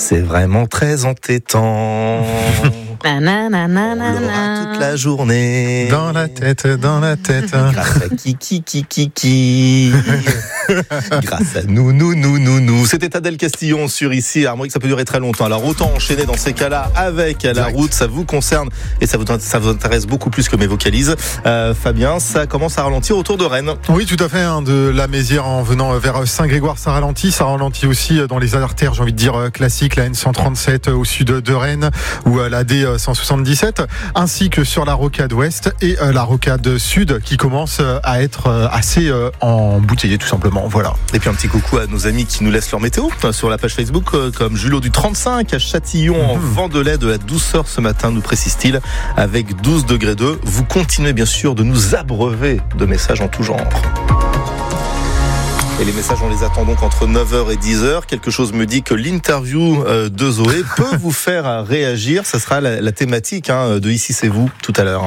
C'est vraiment très entêtant. On l'aura toute la journée. Dans la tête. Grâce à Kiki. Grâce à nous. C'était Adèle Castillon sur Ici. Alors, moi, que ça peut durer très longtemps. Alors, autant enchaîner dans ces cas-là avec la route. Ça vous concerne et ça vous intéresse beaucoup plus que mes vocalises. Fabien, ça commence à ralentir autour de Rennes. Oui, tout à fait. De la Mézières en venant vers Saint-Grégoire, ça ralentit. Ça ralentit aussi dans les artères, j'ai envie de dire, classiques. La N137 au sud de Rennes ou la D177, ainsi que sur la rocade ouest et la rocade sud qui commence à être assez embouteillée, tout simplement. Voilà. Et puis un petit coucou à nos amis qui nous laissent leur météo sur la page Facebook, comme Julot du 35 à Châtillon en Vendelais, de la douceur ce matin, nous précise-t-il, avec 12 degrés 2. Vous continuez bien sûr de nous abreuver de messages en tout genre. Et les messages, on les attend donc entre 9h et 10h. Quelque chose me dit que l'interview de Zoé peut vous faire réagir. Ça sera la thématique de Ici c'est vous tout à l'heure.